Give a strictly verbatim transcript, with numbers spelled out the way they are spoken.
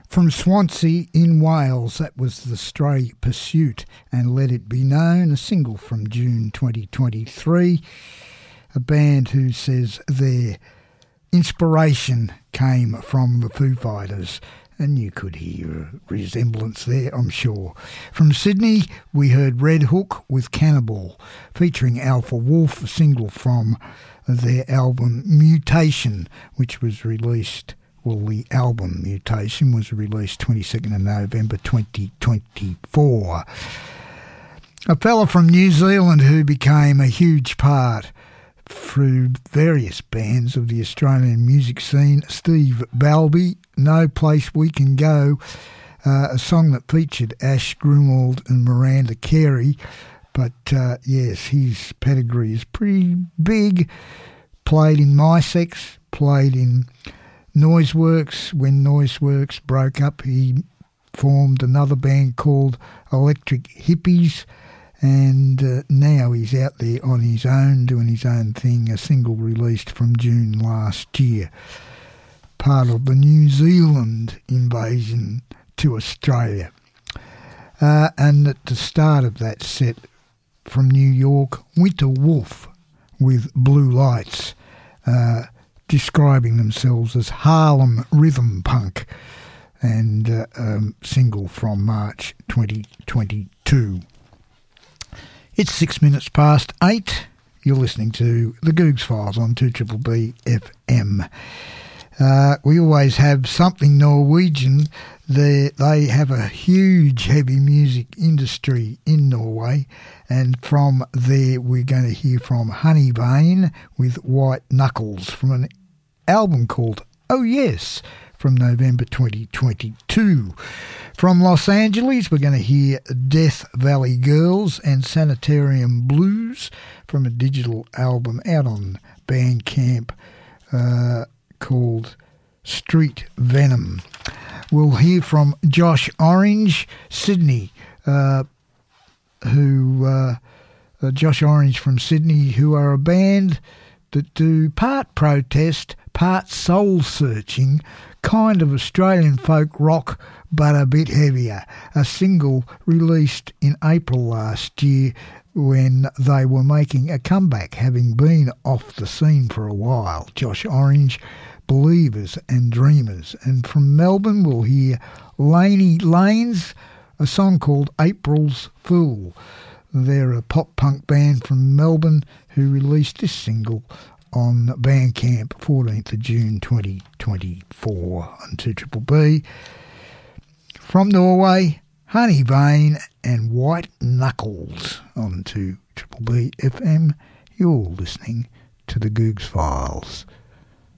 From Swansea in Wales, that was The Stray Pursuit and Let It Be Known, a single from June twenty twenty-three, a band who says their inspiration came from the Foo Fighters, and you could hear a resemblance there, I'm sure. From Sydney, we heard Red Hook with Cannibal, featuring Alpha Wolf, a single from their album Mutation, which was released Well, the album Mutation was released twenty-second of November twenty twenty-four. A fella from New Zealand who became a huge part through various bands of the Australian music scene, Steve Balby, No Place We Can Go, uh, a song that featured Ash Grunwald and Miranda Carey. But uh, yes, his pedigree is pretty big. Played in My Sex, played in Noiseworks. When Noiseworks broke up, he formed another band called Electric Hippies, and uh, now he's out there on his own, doing his own thing, a single released from June last year, part of the New Zealand invasion to Australia. Uh, and at the start of that set, from New York, Winter Wolf with Blue Lights, uh, describing themselves as Harlem Rhythm Punk, and uh, um, single from March twenty twenty-two. It's six minutes past eight. You're listening to the Googs Files on two B B F M. Uh, we always have something Norwegian. They, they have a huge heavy music industry in Norway, and from there we're going to hear from Honeyvane with White Knuckles from an album called Oh Yes from November twenty twenty-two. From Los Angeles, we're going to hear Death Valley Girls and Sanitarium Blues from a digital album out on Bandcamp uh, called Street Venom. We'll hear from Josh Orange, Sydney, uh, who uh, uh, Josh Orange from Sydney, who are a band that do part protest, part soul-searching, kind of Australian folk rock, but a bit heavier. A single released in April last year when they were making a comeback, having been off the scene for a while. Josh Orange, Believers and Dreamers. And from Melbourne, we'll hear Laney Lanes, a song called April's Fool. They're a pop-punk band from Melbourne who released this single on Bandcamp, fourteenth of June twenty twenty-four on two B B. From Norway, Honeyvane and White Knuckles on two B B F M. You're listening to the Googs Files.